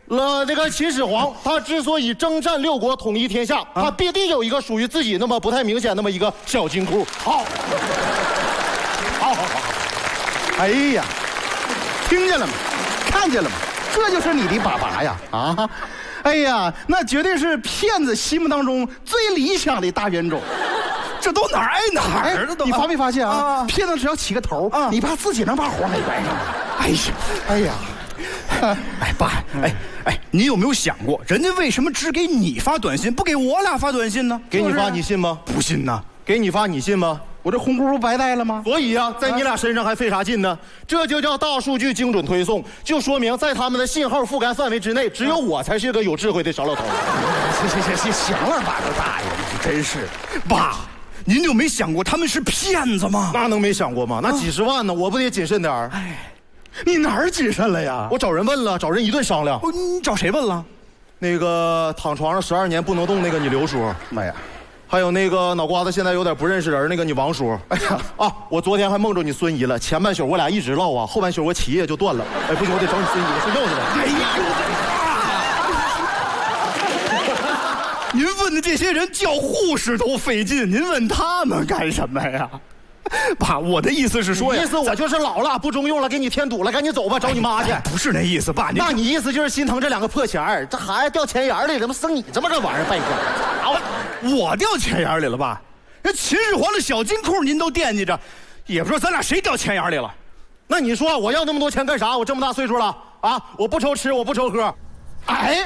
那个秦始皇，他之所以征战六国，统一天下，他必定有一个属于自己那么不太明显那么一个小金库。好，好。 哎呀，听见了吗？看见了吗？这就是你的爸爸呀！啊，哎呀，那绝对是骗子心目当中最理想的大冤种。 这都哪儿挨哪儿了都？ 你发没发现啊？骗子只要起个头，你爸自己能把活给完上。哎呀， 哎爸，哎，你有没有想过，人家为什么只给你发短信，不给我俩发短信呢？ 给你发你信吗？ 不信呢。 给你发你信吗？ 我这红箍不白戴了吗？ 所以呀，在你俩身上还费啥劲呢？这就叫大数据精准推送，就说明在他们的信号覆盖范围之内，只有我才是个有智慧的小老头。 行了吧，这大爷，你真是。 爸，您有没想过他们是骗子吗？ 那能没想过吗？那几十万呢，我不得谨慎点儿？ 哎，你哪儿谨慎了呀？ 我找人问了，找人一顿商量。 你找谁问了？ 那个躺床上12年不能动那个你刘叔。 妈呀！ 还有那个脑瓜子现在有点不认识人那个你王叔。哎呀啊！我昨天还梦着你孙姨了，前半宿我俩一直唠啊，后半宿我起夜就断了。哎，不行，我得找你孙姨睡觉去了。 哎呀，您问的这些人叫护士都费劲，您问他们干什么呀？爸，我的意思是说呀， 意思我就是老了不中用了，给你添堵了，赶紧走吧，找你妈去。 不是那意思，爸， 那你意思就是心疼这2个破钱儿，这孩子掉钱眼里，怎么生你这么个玩意儿败家？ 我掉钱眼里了吧？人秦始皇的小金库您都惦记着，也不知道咱俩谁掉钱眼里了。 那你说我要那么多钱干啥？我这么大岁数了啊！我不愁吃，我不愁喝。 哎，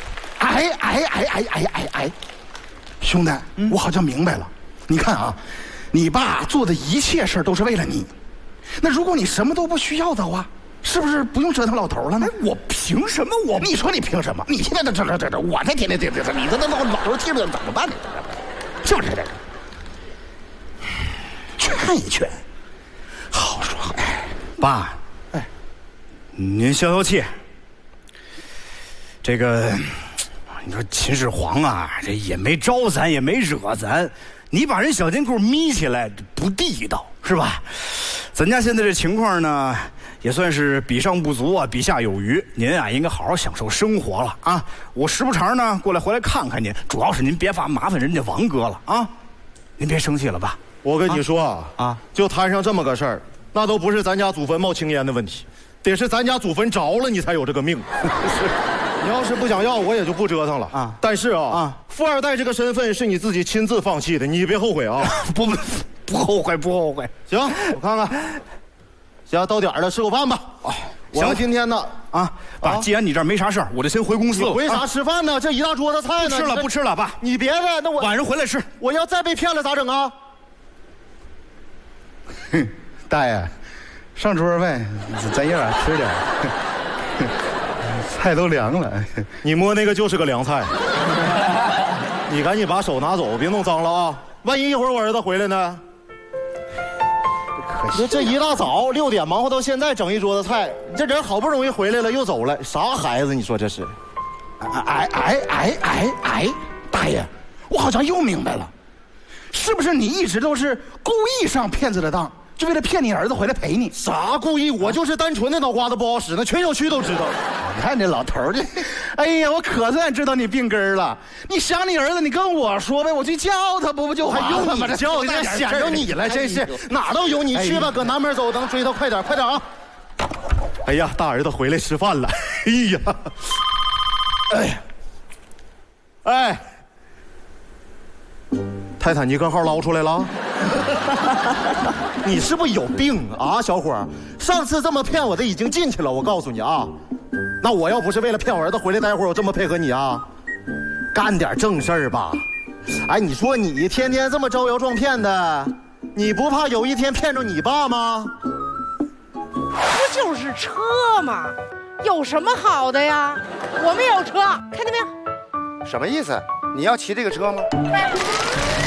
兄弟，我好像明白了。你看啊，你爸做的一切事都是为了你。那如果你什么都不需要的话，是不是不用折腾老头了呢？ 我凭什么？ 你说你凭什么？你现在这，我这天天你这老头听着怎么办呢？是不是这个？劝一劝，好说。哎， 爸，哎，您消消气。这个，你说秦始皇啊，这也没招咱，也没惹咱，你把人小金库眯起来不地道，是吧？咱家现在这情况呢，也算是比上不足啊，比下有余。您啊，应该好好享受生活了啊！我时不常呢过来回来看看您，主要是您别麻烦人家王哥了啊！您别生气了吧？ 我跟你说啊，就摊上这么个事儿，那都不是咱家祖坟冒青烟的问题，得是咱家祖坟着了，你才有这个命。你要是不想要，我也就不折腾了啊。但是啊，富二代这个身份是你自己亲自放弃的，你别后悔啊！ 不后悔，不后悔。 行，我看看。行，到点了，吃口饭吧。我今天呢， 爸，既然你这儿没啥事儿，我就先回公司了。 为啥吃饭呢？这一大桌子菜呢？ 不吃了，爸。 你别的，那我晚上回来吃。 我要再被骗了咋整啊？ 哼，大爷，上桌呗，咱爷俩吃点。菜都凉了， 你摸那个就是个凉菜。你赶紧把手拿走，别弄脏了啊！万一一会儿我儿子回来呢？ 可惜这一大早6点忙活到现在，整一桌子菜，这人好不容易回来了又走了，啥孩子？你说这是？ 大爷，我好像又明白了，是不是你一直都是故意上骗子的当？就为了骗你儿子回来陪你？ 啥故意？我就是单纯的脑瓜子不好使，那全小区都知道。 你看这老头儿，哎呀，我可算知道你病根了。你想你儿子，你跟我说呗，我去叫他，不就完了吗？ 还用你叫？这显着你了，真是哪都有你。去吧，搁南门走，等追他，快点啊！哎呀，大儿子回来吃饭了。哎，泰坦尼克号捞出来了。你是不是有病啊，小伙？上次这么骗我的已经进去了，我告诉你啊。那我要不是为了骗我儿子回来待会儿，我这么配合你啊？干点正事儿吧。哎，你说你天天这么招摇撞骗的，你不怕有一天骗着你爸吗？ 不就是车吗？有什么好的呀？我们有车，看见没有？ 什么意思？你要骑这个车吗？